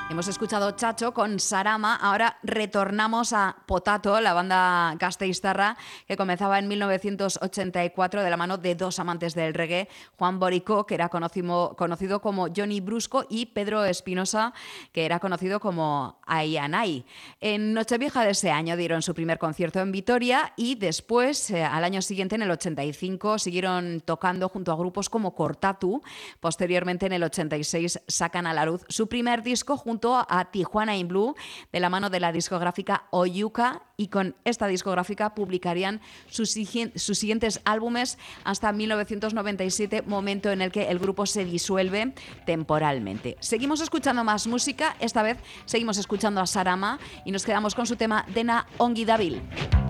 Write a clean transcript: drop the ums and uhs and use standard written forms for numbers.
Hemos escuchado Chacho con Sarama, ahora retornamos a Potato, la banda gasteiztarra que comenzaba en 1984 de la mano de dos amantes del reggae, Juan Boricó, que era conocido como Johnny Brusco, y Pedro Espinosa, que era conocido como Ayanay. En Nochevieja de ese año dieron su primer concierto en Vitoria y después, al año siguiente, en el 85, siguieron tocando junto a grupos como Cortatu. Posteriormente, en el 86, sacan a la luz su primer disco junto a Tijuana in Blue, de la mano de la discográfica Oyuka, y con esta discográfica publicarían sus siguientes álbumes hasta 1997, momento en el que el grupo se disuelve temporalmente. Seguimos escuchando más música, esta vez seguimos escuchando a Sarama y nos quedamos con su tema Dena Ongi Dabil.